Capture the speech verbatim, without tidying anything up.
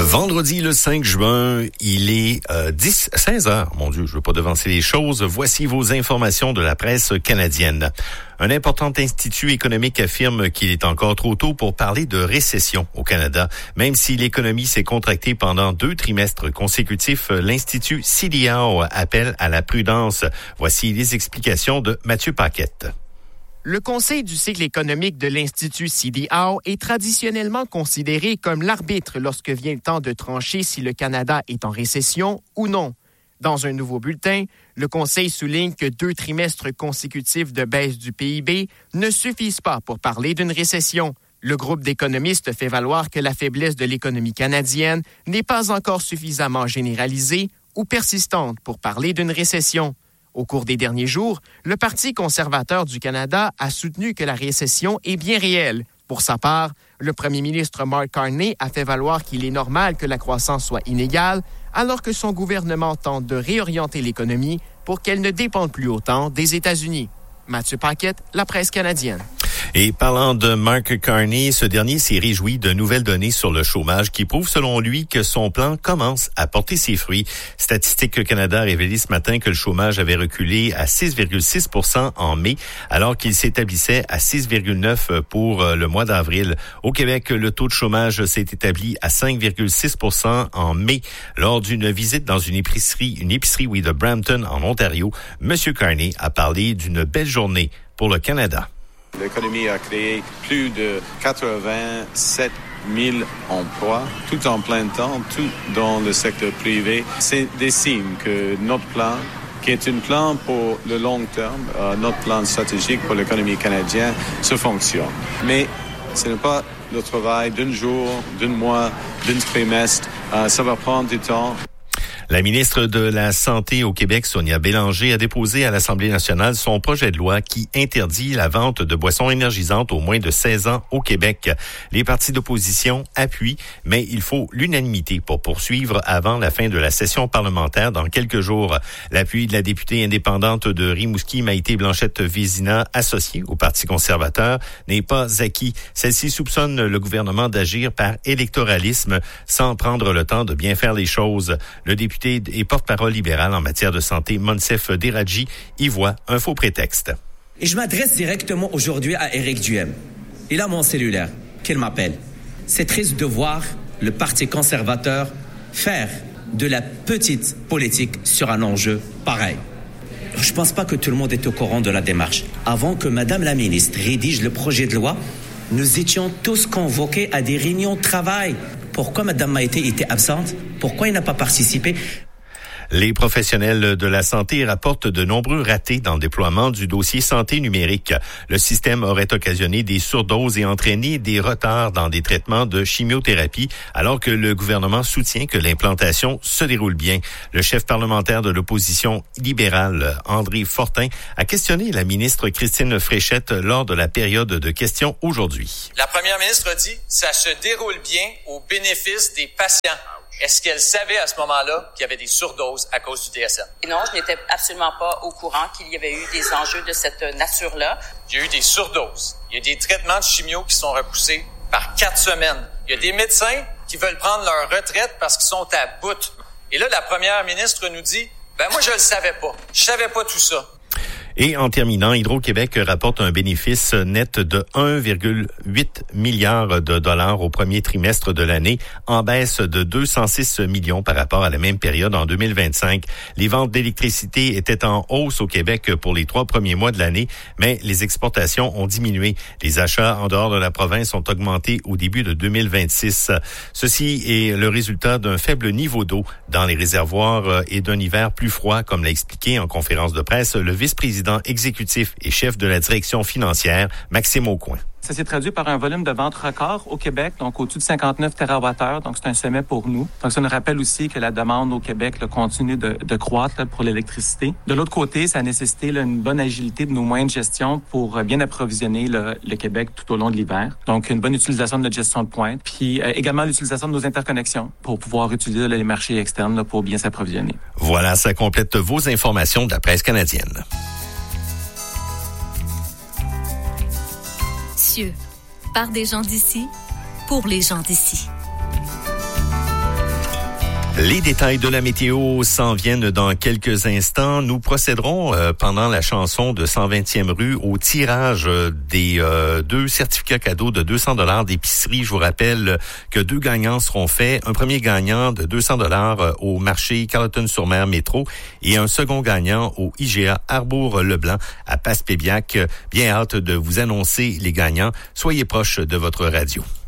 Vendredi le cinq juin, il est euh, dix, seize heures. Mon Dieu, je veux pas devancer les choses. Voici vos informations de la presse canadienne. Un important institut économique affirme qu'il est encore trop tôt pour parler de récession au Canada. Même si l'économie s'est contractée pendant deux trimestres consécutifs, l'Institut C D O appelle à la prudence. Voici les explications de Mathieu Paquette. Le Conseil du cycle économique de l'Institut C D O est traditionnellement considéré comme l'arbitre lorsque vient le temps de trancher si le Canada est en récession ou non. Dans un nouveau bulletin, le Conseil souligne que deux trimestres consécutifs de baisse du P I B ne suffisent pas pour parler d'une récession. Le groupe d'économistes fait valoir que la faiblesse de l'économie canadienne n'est pas encore suffisamment généralisée ou persistante pour parler d'une récession. Au cours des derniers jours, le Parti conservateur du Canada a soutenu que la récession est bien réelle. Pour sa part, le premier ministre Mark Carney a fait valoir qu'il est normal que la croissance soit inégale, alors que son gouvernement tente de réorienter l'économie pour qu'elle ne dépende plus autant des États-Unis. Mathieu Paquette, La Presse canadienne. Et parlant de Mark Carney, ce dernier s'est réjoui de nouvelles données sur le chômage qui prouvent selon lui que son plan commence à porter ses fruits. Statistique Canada a révélé ce matin que le chômage avait reculé à six virgule six pour cent en mai, alors qu'il s'établissait à six virgule neuf pour cent pour le mois d'avril. Au Québec, le taux de chômage s'est établi à cinq virgule six pour cent en mai. Lors d'une visite dans une épicerie, une épicerie, oui, de Brampton, en Ontario, M. Carney a parlé d'une belle journée pour le Canada. L'économie a créé plus de quatre-vingt-sept mille emplois, tout en plein temps, tout dans le secteur privé. C'est des signes que notre plan, qui est un plan pour le long terme, euh, notre plan stratégique pour l'économie canadienne, se fonctionne. Mais ce n'est pas le travail d'un jour, d'un mois, d'un trimestre. Euh, ça va prendre du temps. La ministre de la Santé au Québec, Sonia Bélanger, a déposé à l'Assemblée nationale son projet de loi qui interdit la vente de boissons énergisantes aux moins de seize ans au Québec. Les partis d'opposition appuient, mais il faut l'unanimité pour poursuivre avant la fin de la session parlementaire dans quelques jours. L'appui de la députée indépendante de Rimouski, Maïté Blanchette-Vézina, associée au Parti conservateur, n'est pas acquis. Celle-ci soupçonne le gouvernement d'agir par électoralisme sans prendre le temps de bien faire les choses. Le député et porte-parole libéral en matière de santé, Monsef Deradji, y voit un faux prétexte. Et je m'adresse directement aujourd'hui à Éric Duhem. Il a mon cellulaire, qu'il m'appelle. C'est triste de voir le Parti conservateur faire de la petite politique sur un enjeu pareil. Je ne pense pas que tout le monde est au courant de la démarche. Avant que Madame la ministre rédige le projet de loi, nous étions tous convoqués à des réunions de travail. Pourquoi Mme Maïté était absente? Pourquoi il n'a pas participé? Les professionnels de la santé rapportent de nombreux ratés dans le déploiement du dossier santé numérique. Le système aurait occasionné des surdoses et entraîné des retards dans des traitements de chimiothérapie, alors que le gouvernement soutient que l'implantation se déroule bien. Le chef parlementaire de l'opposition libérale, André Fortin, a questionné la ministre Christine Fréchette lors de la période de questions aujourd'hui. La première ministre a dit « ça se déroule bien au bénéfice des patients ». Est-ce qu'elle savait à ce moment-là qu'il y avait des surdoses à cause du D S M? Non, je n'étais absolument pas au courant qu'il y avait eu des enjeux de cette nature-là. Il y a eu des surdoses. Il y a des traitements de chimio qui sont repoussés par quatre semaines. Il y a des médecins qui veulent prendre leur retraite parce qu'ils sont à bout. Et là, la première ministre nous dit, ben moi, je le savais pas. Je savais pas tout ça. Et en terminant, Hydro-Québec rapporte un bénéfice net de un virgule huit milliard de dollars au premier trimestre de l'année, en baisse de deux cent six millions par rapport à la même période en deux mille vingt-cinq. Les ventes d'électricité étaient en hausse au Québec pour les trois premiers mois de l'année, mais les exportations ont diminué. Les achats en dehors de la province ont augmenté au début de deux mille vingt-six. Ceci est le résultat d'un faible niveau d'eau dans les réservoirs et d'un hiver plus froid, comme l'a expliqué en conférence de presse le vice-président exécutif et chef de la direction financière, Maxime Aucoin. Ça s'est traduit par un volume de vente record au Québec, donc au-dessus de cinquante-neuf térawattheures, donc c'est un sommet pour nous. Donc ça nous rappelle aussi que la demande au Québec là, continue de, de croître là, pour l'électricité. De l'autre côté, ça a nécessité là, une bonne agilité de nos moyens de gestion pour bien approvisionner le, le Québec tout au long de l'hiver. Donc une bonne utilisation de notre gestion de pointe, puis euh, également l'utilisation de nos interconnexions pour pouvoir utiliser là, les marchés externes là, pour bien s'approvisionner. Voilà, ça complète vos informations de la presse canadienne. Par des gens d'ici, pour les gens d'ici. Les détails de la météo s'en viennent dans quelques instants. Nous procéderons euh, pendant la chanson de cent vingtième rue au tirage euh, des euh, deux certificats cadeaux de deux cents dollars d'épicerie. Je vous rappelle que deux gagnants seront faits. Un premier gagnant de deux cents dollars euh, au marché Carleton-sur-Mer Métro et un second gagnant au I G A Arbour-Leblanc à Passepébiac. Bien hâte de vous annoncer les gagnants. Soyez proches de votre radio.